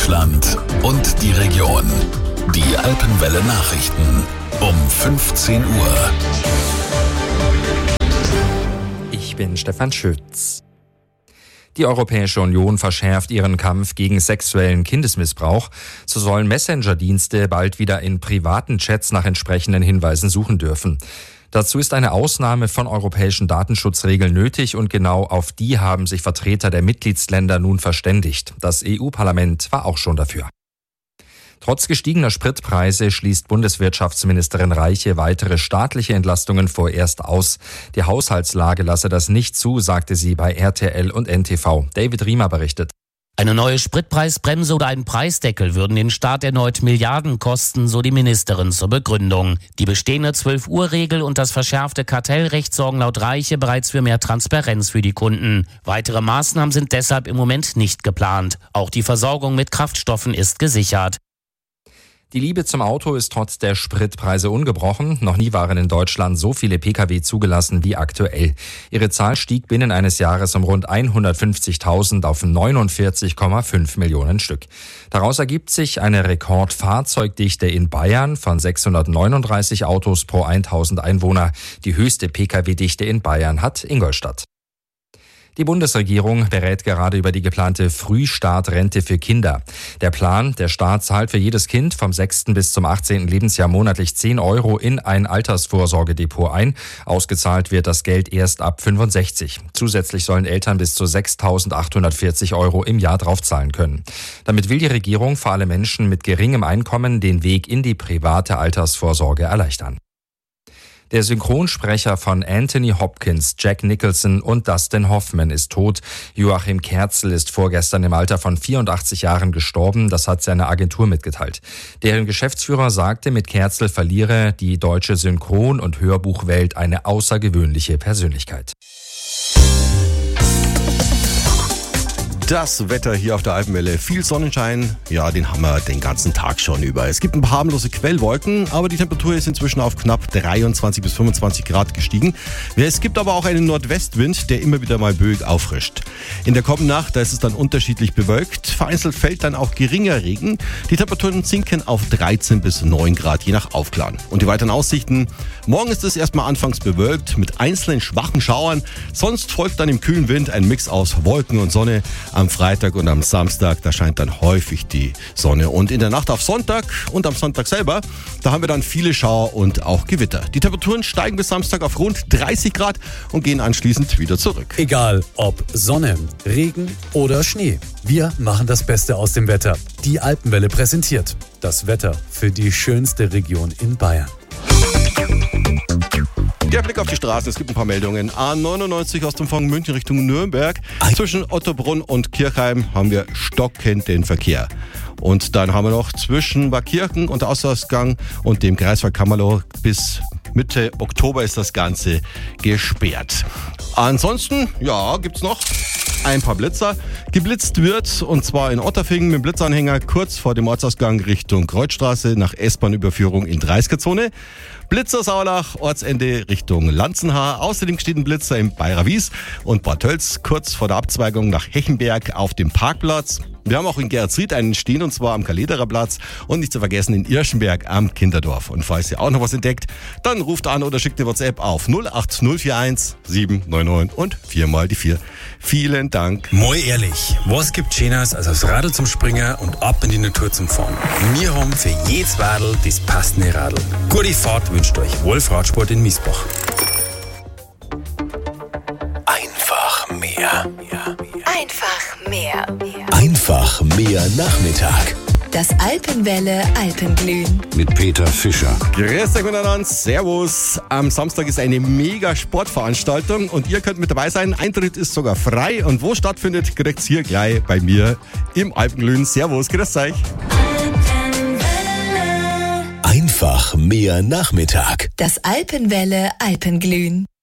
Deutschland und die Region. Die Alpenwelle Nachrichten um 15 Uhr. Ich bin Stefan Schütz. Die Europäische Union verschärft ihren Kampf gegen sexuellen Kindesmissbrauch. So sollen Messenger-Dienste bald wieder in privaten Chats nach entsprechenden Hinweisen suchen dürfen. Dazu ist eine Ausnahme von europäischen Datenschutzregeln nötig und genau auf die haben sich Vertreter der Mitgliedsländer nun verständigt. Das EU-Parlament war auch schon dafür. Trotz gestiegener Spritpreise schließt Bundeswirtschaftsministerin Reiche weitere staatliche Entlastungen vorerst aus. Die Haushaltslage lasse das nicht zu, sagte sie bei RTL und NTV. David Riemer berichtet. Eine neue Spritpreisbremse oder ein Preisdeckel würden den Staat erneut Milliarden kosten, so die Ministerin zur Begründung. Die bestehende 12-Uhr-Regel und das verschärfte Kartellrecht sorgen laut Reiche bereits für mehr Transparenz für die Kunden. Weitere Maßnahmen sind deshalb im Moment nicht geplant. Auch die Versorgung mit Kraftstoffen ist gesichert. Die Liebe zum Auto ist trotz der Spritpreise ungebrochen. Noch nie waren in Deutschland so viele Pkw zugelassen wie aktuell. Ihre Zahl stieg binnen eines Jahres um rund 150.000 auf 49,5 Millionen Stück. Daraus ergibt sich eine Rekordfahrzeugdichte in Bayern von 639 Autos pro 1000 Einwohner. Die höchste Pkw-Dichte in Bayern hat Ingolstadt. Die Bundesregierung berät gerade über die geplante Frühstartrente für Kinder. Der Plan, der Staat zahlt für jedes Kind vom 6. bis zum 18. Lebensjahr monatlich 10 € in ein Altersvorsorgedepot ein. Ausgezahlt wird das Geld erst ab 65. Zusätzlich sollen Eltern bis zu 6.840 € im Jahr draufzahlen können. Damit will die Regierung vor allem Menschen mit geringem Einkommen den Weg in die private Altersvorsorge erleichtern. Der Synchronsprecher von Anthony Hopkins, Jack Nicholson und Dustin Hoffman ist tot. Joachim Kerzel ist vorgestern im Alter von 84 Jahren gestorben. Das hat seine Agentur mitgeteilt. Deren Geschäftsführer sagte, mit Kerzel verliere die deutsche Synchron- und Hörbuchwelt eine außergewöhnliche Persönlichkeit. Das Wetter hier auf der Alpenwelle. Viel Sonnenschein, ja, den haben wir den ganzen Tag schon über. Es gibt ein paar harmlose Quellwolken, aber die Temperatur ist inzwischen auf knapp 23 bis 25 Grad gestiegen. Es gibt aber auch einen Nordwestwind, der immer wieder mal böig auffrischt. In der kommenden Nacht, da ist es dann unterschiedlich bewölkt. Vereinzelt fällt dann auch geringer Regen. Die Temperaturen sinken auf 13 bis 9 Grad, je nach Aufklaren. Und die weiteren Aussichten. Morgen ist es erstmal anfangs bewölkt mit einzelnen schwachen Schauern. Sonst folgt dann im kühlen Wind ein Mix aus Wolken und Sonne. Am Freitag und am Samstag, da scheint dann häufig die Sonne. Und in der Nacht auf Sonntag und am Sonntag selber, da haben wir dann viele Schauer und auch Gewitter. Die Temperaturen steigen bis Samstag auf rund 30 Grad und gehen anschließend wieder zurück. Egal ob Sonne, Regen oder Schnee, wir machen das Beste aus dem Wetter. Die Alpenwelle präsentiert das Wetter für die schönste Region in Bayern. Der Blick auf die Straßen, es gibt ein paar Meldungen. A99 aus dem Fang München Richtung Nürnberg. Zwischen Ottobrunn und Kirchheim haben wir stockenden Verkehr. Und dann haben wir noch zwischen Waakirchen und Ausgangsgang und dem Kreisverkehr Kammerloh bis Mitte Oktober ist das Ganze gesperrt. Ansonsten, ja, gibt's noch ein paar Blitzer. Geblitzt wird, und zwar in Otterfingen mit dem Blitzanhänger kurz vor dem Ortsausgang Richtung Kreuzstraße nach S-Bahn-Überführung in 30er-Zone. Blitzer Saulach, Ortsende Richtung Lanzenhaar. Außerdem steht ein Blitzer im Bayerer Wies und Bad Tölz kurz vor der Abzweigung nach Hechenberg auf dem Parkplatz. Wir haben auch in Geretsried einen stehen, und zwar am Kalederer Platz und nicht zu vergessen in Irschenberg am Kinderdorf. Und falls ihr auch noch was entdeckt, dann ruft an oder schickt eine WhatsApp auf 08041 799 und 4x4. Vielen Dank. Mal ehrlich, was gibt Schöneres als aufs Radl zum Springen und ab in die Natur zum Fahren? Wir haben für jedes Radl das passende Radl. Gute Fahrt wünscht euch Wolf Radsport in Miesbach. Einfach mehr. Einfach mehr. Einfach mehr Nachmittag. Das Alpenwelle Alpenglühen. Mit Peter Fischer. Grüß euch miteinander, servus. Am Samstag ist eine mega Sportveranstaltung und ihr könnt mit dabei sein. Eintritt ist sogar frei und wo stattfindet, kriegt's hier gleich bei mir im Alpenglühen. Servus, grüß euch. Einfach mehr Nachmittag. Das Alpenwelle Alpenglühen.